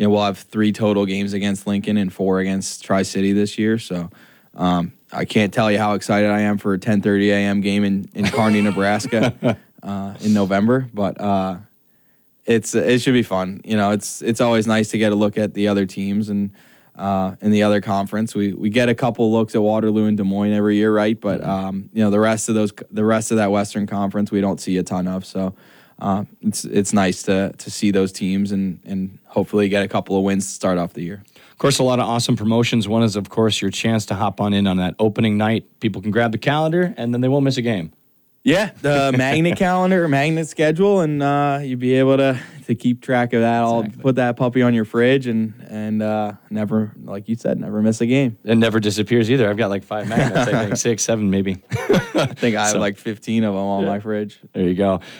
we'll have 3 total games against Lincoln and 4 against Tri-City this year. So I can't tell you how excited I am for a 10:30 a.m. game in Kearney, Nebraska in November. But it should be fun. It's always nice to get a look at the other teams and in the other conference. We get a couple looks at Waterloo and Des Moines every year, right? But the rest of that Western Conference we don't see a ton of. So it's nice to see those teams and hopefully get a couple of wins to start off the year. Of course, a lot of awesome promotions. One is, of course, your chance to hop on in on that opening night. People can grab the calendar, and then they won't miss a game. Yeah, the magnet calendar, magnet schedule, and you'll be able to keep track of that. Exactly. I'll put that puppy on your fridge and never, like you said, never miss a game. It never disappears either. I've got like 5 magnets, I think 6, 7 maybe. I think I have like 15 of them on my fridge. There you go.